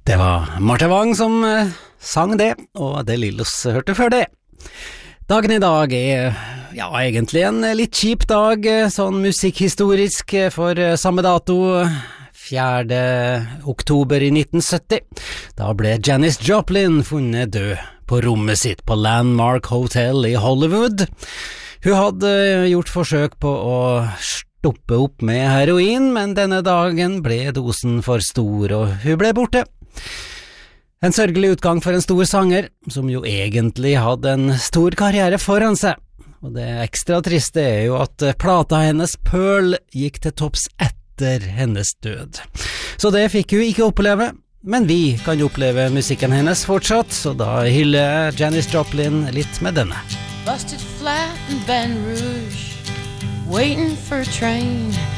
Det var Martha Wang som sang det, og det Lillos hørte før det. Dagen I dag egentlig en litt kjip dag, sånn musikkhistorisk, for samme dato, 4. oktober I 1970. Da ble Janis Joplin funnet død på rommet sitt på Landmark Hotel I Hollywood. Hun hadde gjort forsøk på å stoppe opp med heroin, men denne dagen ble dosen for stor, og hun ble borte. En sørgelig utgang for en stor sanger, som jo egentlig hadde en stor karriere foran seg. Og det ekstra triste jo at plata hennes Pearl gikk til topps etter hennes død. Så det fikk hun ikke oppleve, men vi kan oppleve musikken hennes fortsatt, så da hyller Janis Joplin litt med denne. Busted flat in Baton Rouge, waiting for a train